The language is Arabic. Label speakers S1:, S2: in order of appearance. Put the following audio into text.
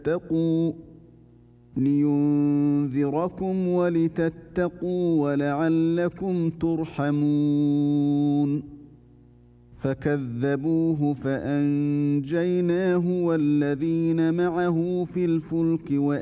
S1: ولتتقوا لينذركم ولتتقوا ولعلكم ترحمون فكذبوه فأنجيناه والذين معه في الفلك